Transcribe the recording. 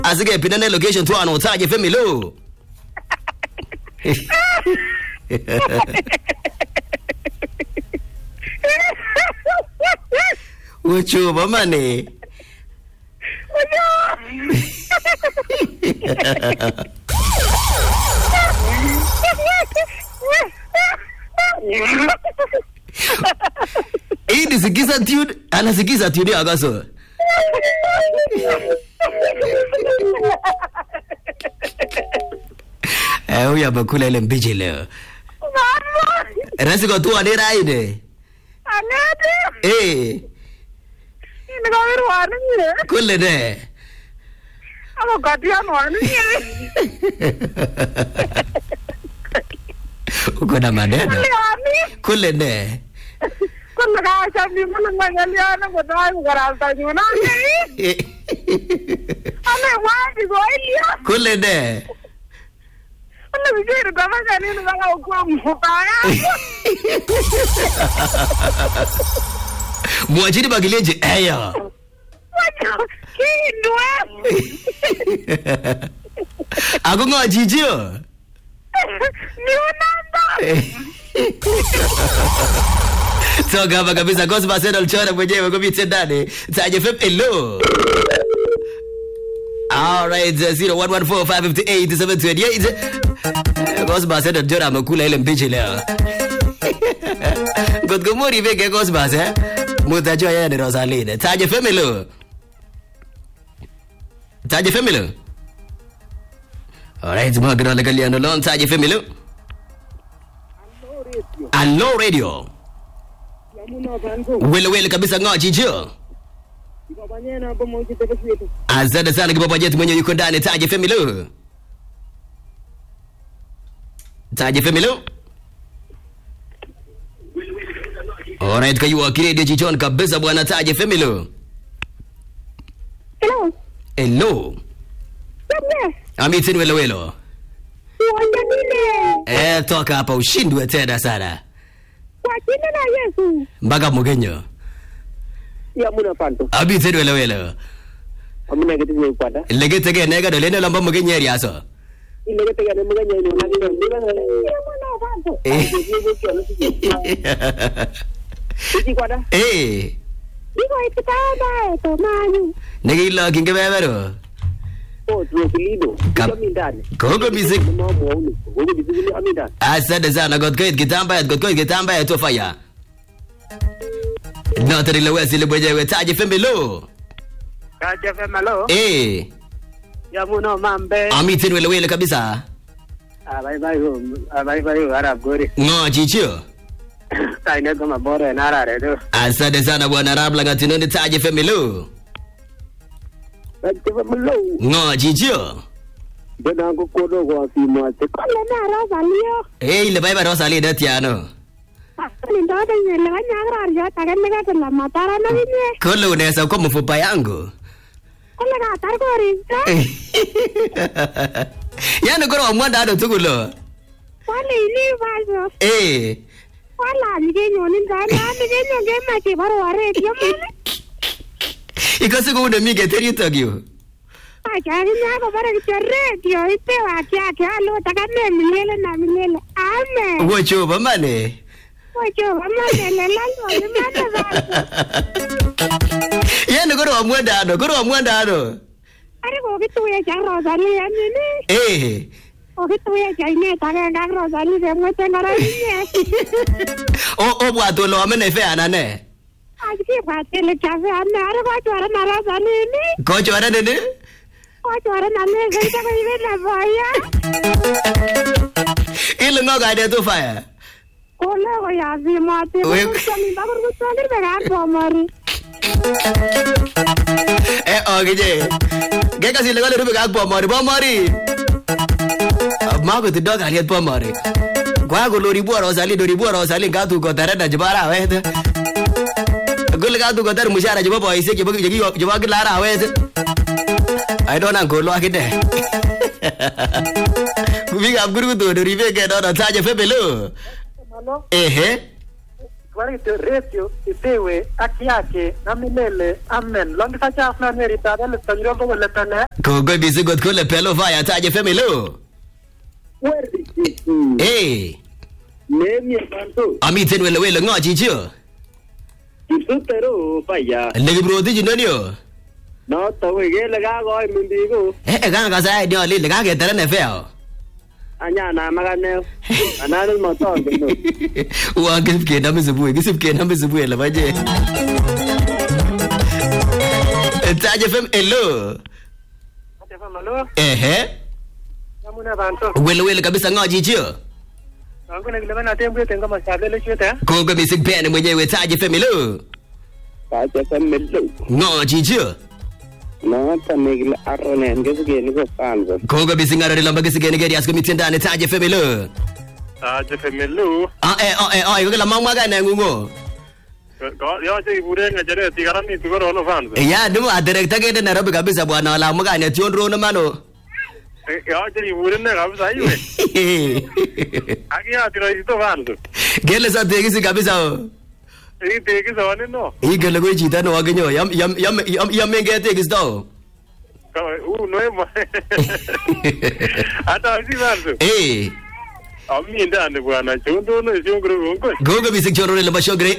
Asige pinane location tu ano Taje FM lo. Uchu mamane. Hii ni sikiza tune, anasikiza tune agaso. Huyu abakula ile mbichi leo. Rasi kwa tu anera aide. Anede. Nikawiru wanunye. Kule ne. Ako katiano wanunye. Uko na maneno. Kule ne. Kule kaasha mimuna nganyaliana kutawai kukaralta nyuna. Ame waji goilia. Kule ne. Kule vijiri tamaka nini waka ukua mpaya. Mwajiri bagileje eya. Kindwe. Ako nga jijio. Ni unanda. Toka hapa kabisa Cosmas Edel Chora mwenyewe kumite ndani. Taje FM hello. Alright 01145878. Cosmas Edel Chora amekula ile mbichi leo. Godgomori veke Cosmas mutajua yeye ni Rosaline. Taje FM hello. Taje FM hello. Alright mwagana legaliano lon Taje FM hello. Allo radio. Wele kabisa ngao jijio. Asante sana kibaba yetu mwenye yuko ndani Taje FM hello. Taje FM hello. Alright kayua kiredio jichon kabisa bwana Taje FM hello. Hello. Hello. Yes. Amitini welo. Uwanjanile. Toka hapa ushindwe tena sana. Kwa jina la Yesu. Mbaga Mugenyo. Ya muna panto. Amitini welo. Amuna kiti mwe kwada. Legete ke nega dolene lamba Mugenyo riaso. Legete ke Mugenyo ni unagina. Ya muna panto. Iti kwada. Digo itikada eto manyu. Negi ilo kinge bebero. Tuwe kulido. Kuka mindane. Kogo music. Kogo music ili amindane. Asante sana godkoit kitamba ya tofaya. Notari lewesi libwejewe Taje FM hello. Taje FM hello. Ya muna mambe. Amitini wele kabisa. Bye Arab gori. Ngo chichio. Taine kama bora narare tu. Asante sana bwana Rabla ngatinoni Taje FM hello. Taje FM hello. Ngo chichio. Bena ko kodo kwa simu ate. Kole na Rosalio. Ile baba Rosalie datiano. Ni ndoto nyele wanyagra arjo takene kata la matara na vinye. Kole unaweza kwa mfupa yangu. Kole ka tarkori. Yani koro mwanda ado tukulo. Wale ili vaso. Wala nigenyo ni ndana nigenyo gema ki baro ware diamane. Ikasiku une mige teritogiu. Acha nyako bara radio ipe wakiake alo takane milele na milele. Amen. Wocho bamane. Wocho bamane lelalo ni mane vaso. Yani koro mwanda ado. Are ko kitu ya Rosalie nini? Okitu ya jaine taka Rosalie de mwete ngara nini? Bwato lo amene fe anane. Aji kwa tele kafe anne are kwa chora na Rosalie ni. Ko chora nene? Kwa chora na ne gaita ko ibe na baya. Ile ngoga de tu fire. Kole ko ya vi mate. Ko mi ba ko tsangir be ga bomari. Ogeje. Geka si legale rube ga bomari. Mago ti doga aliet pomari. Kwa go lori bua Rosalie ngatu ko tarada jibara wete. Gol ngatu ko tar mushara jibo boy se jibo lara wete. I don't know go lo akide. Kubiga guru to ribe ke do Taje FM hello. Hello. Kwarito radio itewe akiake na milele amen. Longi sacha afna merita dale tanjiro ko letana. Kogo bisi got kule pelo vaya Taje FM hello. Where is it? Eh. Nemi bantu. Amiten wele ngo chicho. Kisutero paya. Legi bro ti jinonio. No tawe gele ga go mindigo. Ga ga sai dio le ga ke tere ne feo. Anya na magane. Ananu motor no. Wa gisip ke na mizubue la baje. Taje FM hello. Taje FM hello. Namuna bantu. Wele kabisa ngo chicho. Anguna gile na tembe tenga masabele chute. Kogo bisi pene mwenyewe Taje FM hello. Taje FM hello. Ngo chicho. No tamigla arone ngesigen ko sanzo. Kogo bisi ngara lamba gesigene geri asko mitendane Taje FM hello. Taje FM hello. Ko la mangwa ga na ngungo. Yo je bure ngajere tigarani tugoro no fans. Ya ndio director gede Nairobi kabisa bwana la mga ne tionro no mano. Yo je bure ne kabisa iwe. Aki atira ito fans. Gele sa tegisi kabisa o. Tegisi wane no. Gele go chita no wagenyo yam menge tegisi do. No emo. Ata si fans. Ami ndane bwana chondo no shongro ngo. Gogo bisi choro le bashogre